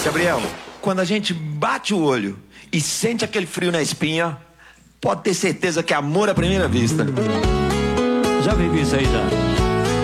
Gabriel, quando a gente bate o olho e sente aquele frio na espinha, pode ter certeza que é amor à primeira vista. Já vivi isso aí já.